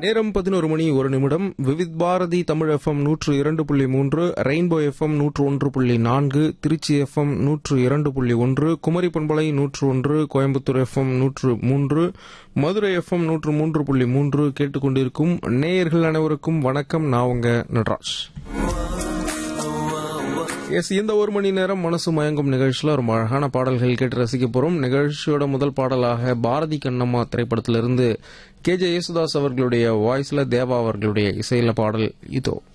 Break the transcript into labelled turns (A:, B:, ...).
A: நேரம் 11 மணி 1 நிமிடம். Vividh Bharathi Tamil FM 102.3, rainbow FM 101.4, Trichy FM 102.1, Kumari பண்பலை 101, கோயம்புத்தூர் FM 103, மதுரை FM 103.3 கேட்டுக்கொண்டிருக்கும் நேயர்கள் அனைவருக்கும் வணக்கம். நான் உங்க நடராஜ். இந்த ஒரு மணி நேரம் மனசு மயங்கும் நிகழ்ச்சியில் ஒரு அழகான பாடல்கள் கேட்டு ரசிக்க போறோம். நிகழ்ச்சியோட முதல் பாடலாக பாரதி கண்ணம்மா திரைப்படத்திலிருந்து KJ யேசுதாஸ் அவர்களுடைய வாய்ஸ்ல தேவா அவர்களுடைய இசையில பாடல் இதோ.